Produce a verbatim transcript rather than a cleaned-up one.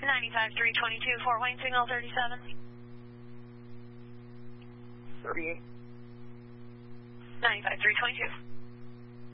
ninety-five three twenty-two, Fort Wayne, signal thirty-seven. thirty-eight. ninety-five three twenty-two.